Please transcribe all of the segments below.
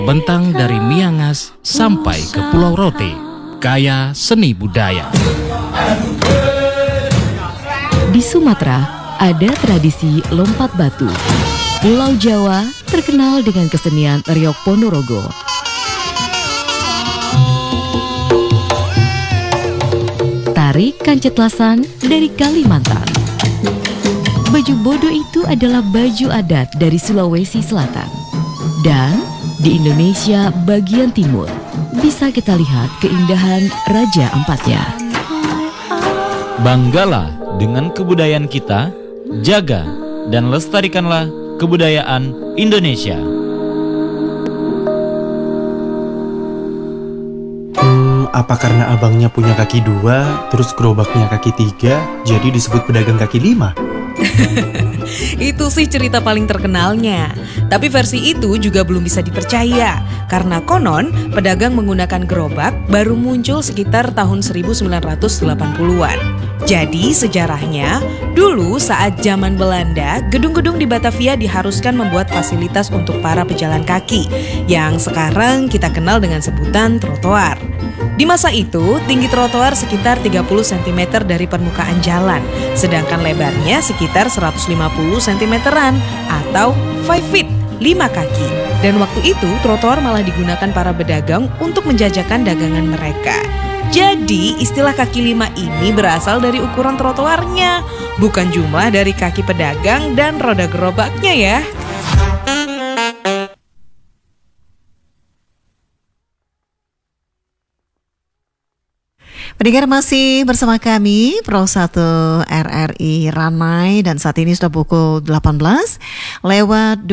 Bentang dari Miangas sampai ke Pulau Rote, kaya seni budaya. Di Sumatera ada tradisi lompat batu. Pulau Jawa terkenal dengan kesenian Riok Ponorogo. Tari Kancetlasan dari Kalimantan. Baju bodo itu adalah baju adat dari Sulawesi Selatan. Dan di Indonesia bagian timur bisa kita lihat keindahan Raja Ampatnya. Banggalah dengan kebudayaan kita, jaga dan lestarikanlah kebudayaan Indonesia. Apa karena abangnya punya kaki 2, terus gerobaknya kaki 3, jadi disebut pedagang kaki 5? Itu sih cerita paling terkenalnya. Tapi versi itu juga belum bisa dipercaya, karena konon pedagang menggunakan gerobak baru muncul sekitar tahun 1980-an. Jadi sejarahnya, dulu saat zaman Belanda, gedung-gedung di Batavia diharuskan membuat fasilitas untuk para pejalan kaki, yang sekarang kita kenal dengan sebutan trotoar. Di masa itu, tinggi trotoar sekitar 30 cm dari permukaan jalan, sedangkan lebarnya sekitar 150 cm-an atau 5 feet, 5 kaki. Dan waktu itu, trotoar malah digunakan para pedagang untuk menjajakan dagangan mereka. Jadi, istilah kaki 5 ini berasal dari ukuran trotoarnya, bukan jumlah dari kaki pedagang dan roda gerobaknya ya. Pendengar masih bersama kami Pro 1 RRI Ranai, dan saat ini sudah pukul 18 lewat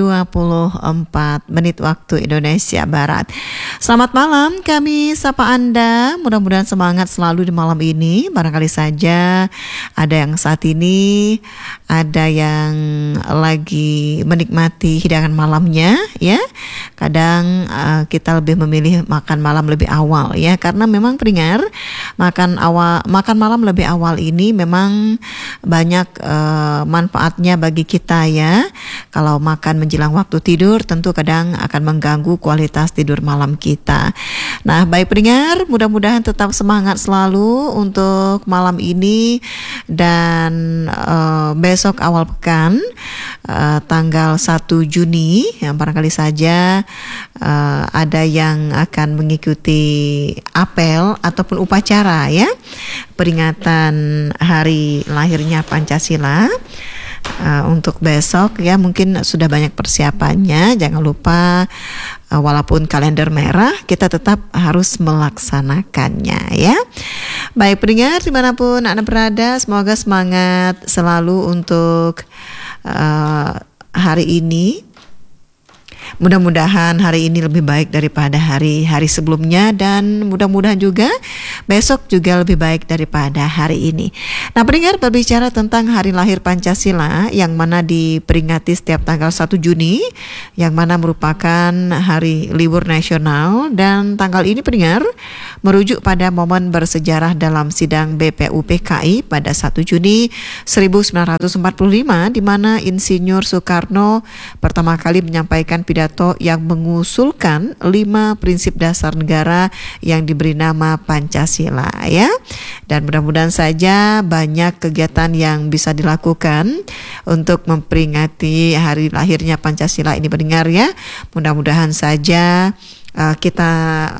24 menit waktu Indonesia Barat. Selamat malam, kami sapa Anda, mudah-mudahan semangat selalu di malam ini. Barangkali saja ada yang saat ini ada yang lagi menikmati hidangan malamnya ya. Kadang kita lebih memilih makan malam lebih awal ya, karena memang pendengar makan malam lebih awal ini memang banyak manfaatnya bagi kita ya. Kalau makan menjelang waktu tidur tentu kadang akan mengganggu kualitas tidur malam kita. Nah, baik pendengar, mudah-mudahan tetap semangat selalu untuk malam ini dan besok awal pekan tanggal 1 Juni yang barangkali saja ada yang akan mengikuti apel ataupun upacara ya, peringatan hari lahirnya Pancasila. Untuk besok ya mungkin sudah banyak persiapannya. Jangan lupa walaupun kalender merah, kita tetap harus melaksanakannya ya. Baik pendengar dimanapun Anda berada, semoga semangat selalu untuk hari ini. Mudah-mudahan hari ini lebih baik daripada hari-hari sebelumnya, dan mudah-mudahan juga besok juga lebih baik daripada hari ini. Nah pendengar, berbicara tentang hari lahir Pancasila yang mana diperingati setiap tanggal 1 Juni, yang mana merupakan hari libur nasional, dan tanggal ini pendengar merujuk pada momen bersejarah dalam sidang BPUPKI pada 1 Juni 1945 di mana Insinyur Soekarno pertama kali menyampaikan pidato yang mengusulkan 5 prinsip dasar negara yang diberi nama Pancasila ya. Dan mudah-mudahan saja banyak kegiatan yang bisa dilakukan untuk memperingati hari lahirnya Pancasila ini pendengar ya. Mudah-mudahan saja kita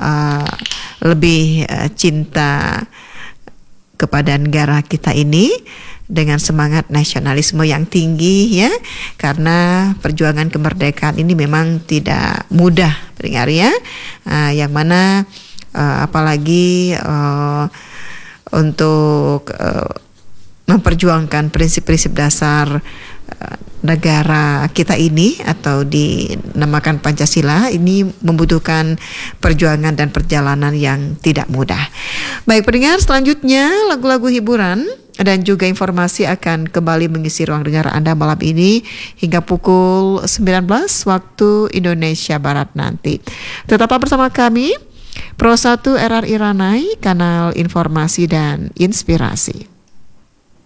lebih cinta kepada negara kita ini dengan semangat nasionalisme yang tinggi ya, karena perjuangan kemerdekaan ini memang tidak mudah pendengar ya, yang mana apalagi untuk memperjuangkan prinsip-prinsip dasar negara kita ini atau dinamakan Pancasila ini membutuhkan perjuangan dan perjalanan yang tidak mudah. Baik pendengar, selanjutnya lagu-lagu hiburan dan juga informasi akan kembali mengisi ruang dengar Anda malam ini hingga pukul 19 waktu Indonesia Barat nanti. Tetaplah bersama kami Pro 1 RRI Ranai, kanal informasi dan inspirasi.